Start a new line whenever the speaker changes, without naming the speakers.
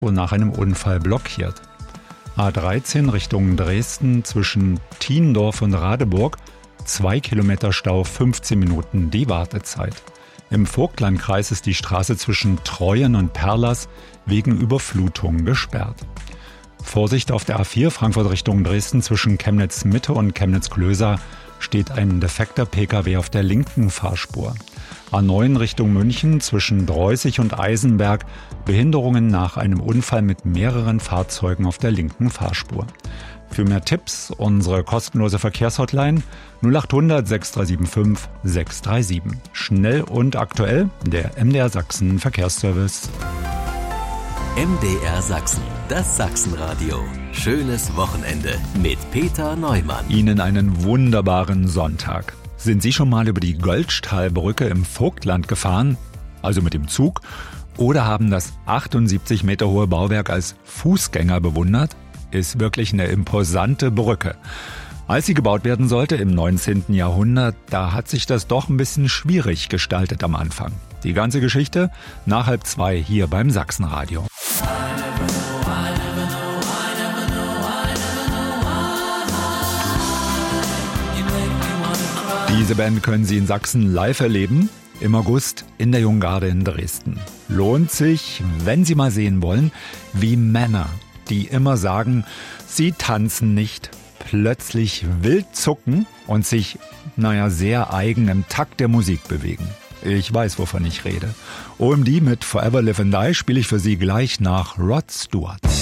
und nach einem Unfall blockiert. A13 Richtung Dresden zwischen Thiendorf und Radeburg, 2 Kilometer Stau, 15 Minuten die Wartezeit. Im Vogtlandkreis ist die Straße zwischen Treuen und Perlers wegen Überflutung gesperrt. Vorsicht auf der A4 Frankfurt Richtung Dresden zwischen Chemnitz Mitte und Chemnitz Klöser steht ein defekter Pkw auf der linken Fahrspur. A9 Richtung München zwischen Dreußig und Eisenberg, Behinderungen nach einem Unfall mit mehreren Fahrzeugen auf der linken Fahrspur. Für mehr Tipps unsere kostenlose Verkehrshotline 0800 6375 637. Schnell und aktuell der MDR Sachsen Verkehrsservice.
MDR Sachsen, das Sachsenradio. Schönes Wochenende mit Peter Neumann.
Ihnen einen wunderbaren Sonntag. Sind Sie schon mal über die Goldstahlbrücke im Vogtland gefahren? Also mit dem Zug? Oder haben das 78 Meter hohe Bauwerk als Fußgänger bewundert? Ist wirklich eine imposante Brücke. Als sie gebaut werden sollte im 19. Jahrhundert, da hat sich das doch ein bisschen schwierig gestaltet am Anfang. Die ganze Geschichte nach 1:30 hier beim Sachsenradio. Diese Band können Sie in Sachsen live erleben, im August in der Junggarde in Dresden. Lohnt sich, wenn Sie mal sehen wollen, wie Männer, die immer sagen, sie tanzen nicht, plötzlich wild zucken und sich, sehr eigen im Takt der Musik bewegen. Ich weiß, wovon ich rede. OMD mit Forever Live and Die spiele ich für Sie gleich nach Rod Stewart.